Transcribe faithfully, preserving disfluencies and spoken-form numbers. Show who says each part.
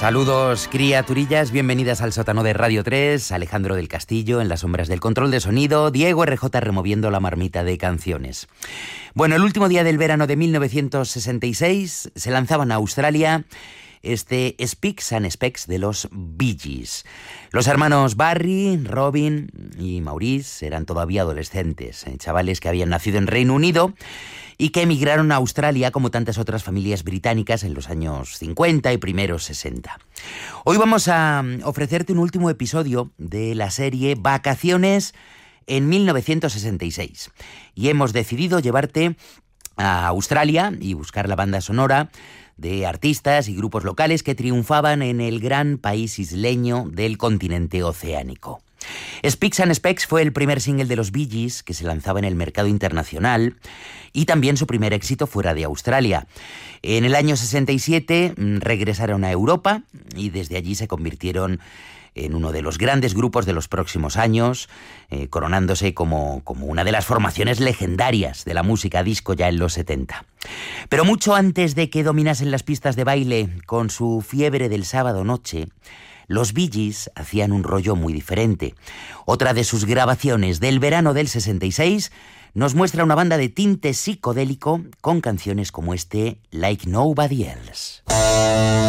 Speaker 1: Saludos, criaturillas, bienvenidas al sótano de Radio tres, Alejandro del Castillo en las sombras del control de sonido, Diego R J removiendo la marmita de canciones. Bueno, el último día del verano de mil novecientos sesenta y seis se lanzaban a Australia este Specs and Specs de los Bee Gees. Los hermanos Barry, Robin y Maurice eran todavía adolescentes, eh, chavales que habían nacido en Reino Unido y que emigraron a Australia como tantas otras familias británicas en los años cincuenta y primeros sesenta. Hoy vamos a ofrecerte un último episodio de la serie Vacaciones en mil novecientos sesenta y seis y hemos decidido llevarte a Australia y buscar la banda sonora de artistas y grupos locales que triunfaban en el gran país isleño del continente oceánico. Specs and Specs fue el primer single de los Bee Gees que se lanzaba en el mercado internacional y también su primer éxito fuera de Australia. En el año sesenta y siete regresaron a Europa y desde allí se convirtieron en uno de los grandes grupos de los próximos años, eh, coronándose como, como una de las formaciones legendarias de la música disco ya en los setenta. Pero mucho antes de que dominasen las pistas de baile con su fiebre del sábado noche, los Bee Gees hacían un rollo muy diferente. Otra de sus grabaciones del verano del sesenta y seis nos muestra una banda de tinte psicodélico con canciones como este Like Nobody Else.